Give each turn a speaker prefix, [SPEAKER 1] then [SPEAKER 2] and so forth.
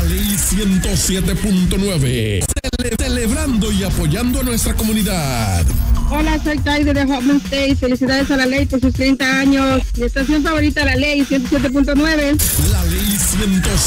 [SPEAKER 1] Ley 107.9. Celebrando y apoyando a nuestra comunidad.
[SPEAKER 2] Hola, soy Taide de Hoffman State. Felicidades a la ley por sus 30 años. Mi estación favorita, la Ley 107.9.
[SPEAKER 1] La Ley